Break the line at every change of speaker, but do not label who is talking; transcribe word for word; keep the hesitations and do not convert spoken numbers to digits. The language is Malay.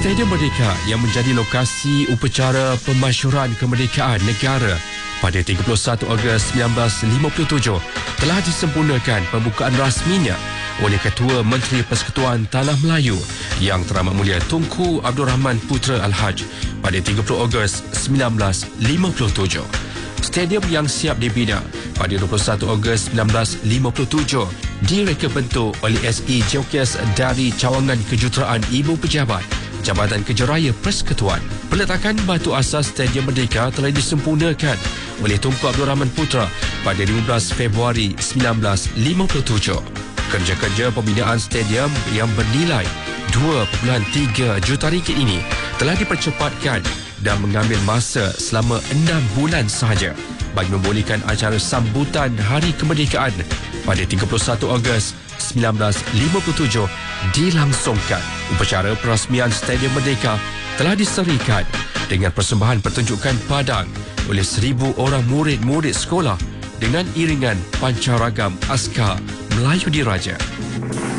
Stadium Merdeka yang menjadi lokasi upacara pemasyuran kemerdekaan negara pada tiga puluh satu Ogos seribu sembilan ratus lima puluh tujuh telah disempurnakan pembukaan rasminya oleh Ketua Menteri Persekutuan Tanah Melayu Yang Teramat Mulia Tunku Abdul Rahman Putra Al-Haj pada tiga puluh Ogos seribu sembilan ratus lima puluh tujuh. Stadium yang siap dibina pada dua puluh satu Ogos seribu sembilan ratus lima puluh tujuh direka bentuk oleh S E Jokes dari Cawangan Kejuruteraan Ibu Pejabat Jabatan Kejaraya Persekutuan. Peletakan batu asas Stadium Merdeka telah disempurnakan oleh Tunku Abdul Rahman Putra pada lima belas Februari seribu sembilan ratus lima puluh tujuh. Kerja-kerja pembinaan stadium yang bernilai dua perpuluhan tiga juta ringgit ini telah dipercepatkan dan mengambil masa selama enam bulan sahaja bagi membolehkan acara sambutan Hari Kemerdekaan pada tiga puluh satu Ogos seribu sembilan ratus lima puluh tujuh dilangsungkan. Upacara perasmian Stadium Merdeka telah diserikan dengan persembahan pertunjukan padang oleh seribu orang murid-murid sekolah dengan iringan pancaragam Askar Melayu Diraja.